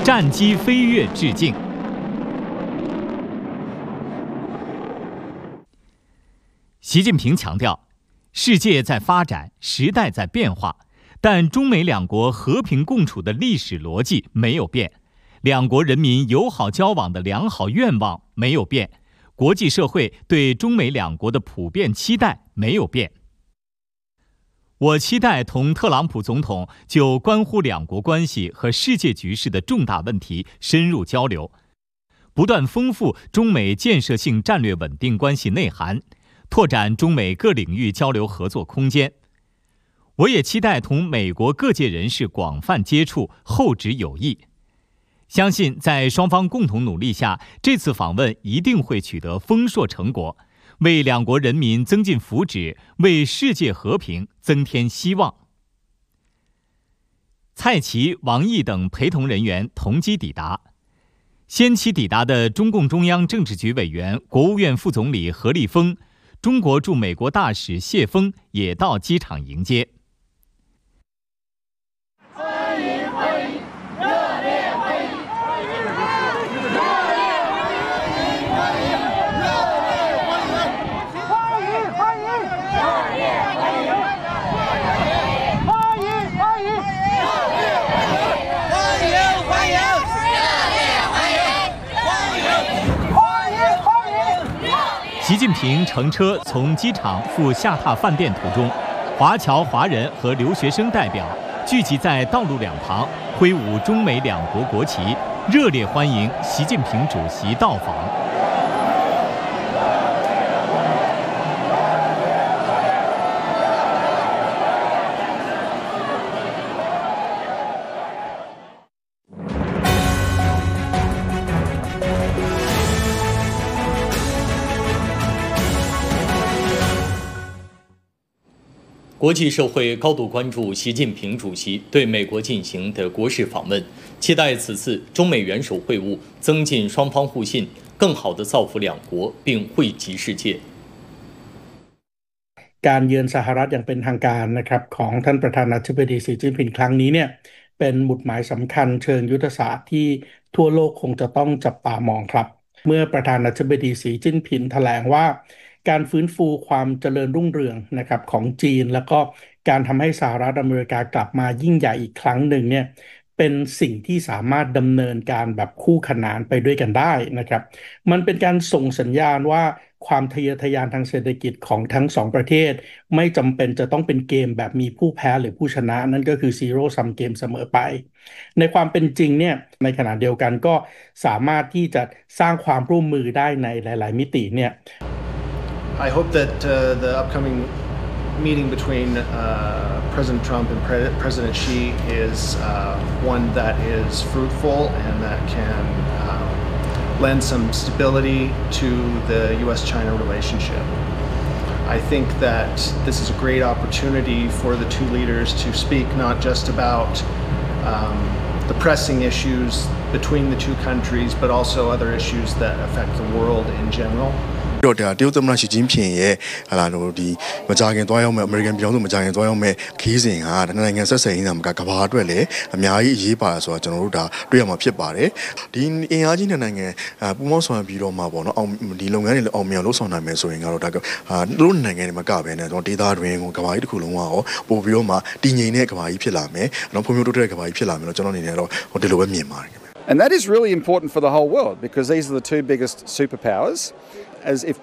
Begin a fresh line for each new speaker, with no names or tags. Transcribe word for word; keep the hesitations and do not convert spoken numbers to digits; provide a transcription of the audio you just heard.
战机飞跃致敬。习近平强调，世界在发展，时代在变化，但中美两国和平共处的历史逻辑没有变，两国人民友好交往的良好愿望没有变，国际社会对中美两国的普遍期待没有变。我期待同特朗普总统就关乎两国关系和世界局势的重大问题深入交流，不断丰富中美建设性战略稳定关系内涵，拓展中美各领域交流合作空间。我也期待同美国各界人士广泛接触，厚植友谊。相信在双方共同努力下，这次访问一定会取得丰硕成果，为两国人民增进福祉，为世界和平增添希望。蔡奇、王毅等陪同人员同机抵达。先期抵达的中共中央政治局委员、国务院副总理何立峰、中国驻美国大使谢锋也到机场迎接。
欢迎欢迎，热烈欢迎！欢迎欢迎，热烈欢迎！欢迎欢迎，热烈欢迎！欢迎欢迎，热烈欢迎！欢迎欢迎，热烈欢迎！欢迎欢迎！
习近平乘车从机场赴下榻饭店途中，华侨华人和留学生代表聚集在道路两旁，挥舞中美两国国旗，热烈欢迎习近平主席到访。国际社会高度关注习近平主席对美国进行的国事访问，期待此次中美元首会晤增进双方互信，更好地造福两国并惠及世界。
การเยือนสหรัฐอย่างเป็นทางการนะครับของท่านประธานาธิบดีสีจิ้นผิงครั้งนี้เนี่ยเป็นหมุดหมายสำคัญเชิงยุทธศาสตร์ที่ทั่วโลกคงจะต้องจับตามองครับเมื่อประธานาธิบดีสีจิ้นผิงแถลงว่าการฟื้นฟูความเจริญรุ่งเรืองนะครับของจีนแล้วก็การทำให้สหรัฐอเมริกากลับมายิ่งใหญ่อีกครั้งหนึ่งเนี่ยเป็นสิ่งที่สามารถดำเนินการแบบคู่ขนานไปด้วยกันได้นะครับมันเป็นการส่งสัญญาณว่าความทะเยอทะยานทางเศรษฐกิจของทั้งสองประเทศไม่จำเป็นจะต้องเป็นเกมแบบมีผู้แพ้หรือผู้ชนะนั่นก็คือ zero sum game เสมอไปในความเป็นจริงเนี่ยในขณะเดียวกันก็สามารถที่จะสร้างความร่วมมือได้ในหลายๆมิติเนี่ย
I hope that uh, the upcoming meeting between uh, President Trump and Pre- President Xi is uh, one that is fruitful and that can um, lend some stability to the U S China relationship. I think that this is a great opportunity for the two leaders to speak not just about um, the pressing issues between the two countries, but also other issues that affect the world in general.
တော့တရုတ်သမ္မတရှီကျင်းဖျင်ရဲ့ဟာလာလို့ဒီမကြာခင်သွားရောက်မဲ့အမေရိကန်ပြည်ထောင်စုမကြာခင်သွားရောက်မဲ့ခီးစဉ်ဟာတနိုင်ငံဆက်ဆံရေးသာမကကမ္ဘာအတွက်လည်းအများကြီးအရေးပါဆိုတော့ကျွန်တော်တို့ဒါတွေ့ရမှာဖြစ်ပါတယ်ဒီအင်အားကြီးနိုင်ငံပူးပေါင်းဆောင်ရွက်ပြီးတော့မှာပေါ့နော်အောင်ဒီလုပ်ငန်းတွေလည်းအောင်မြင်လို့ဆောင်နိုင်မယ်ဆိုရင်ကတော့ဒါဟာတို့နိုင်ငံတွေမှာကပဲနဲ့ကျွန်တော်ဒေသတွင်းကိုကမ္ဘာကြီးတစ်ခုလုံးကရောပို့ပြီးတော့မှတည်ငြိမ်တဲ့ကမ္ဘာကြီးဖြစ်လာမယ်နော်ဖွံ့ဖြိုးတိုးတက်တဲ့ကမ္ဘာကြီးဖြစ်လာမယ်လို့ကျွန်တော်အနေနဲ့တော့ဟိုဒီလိုပဲမြင်ပါတယ်
And that is really important for the whole world because these are the two biggest superpowers. As if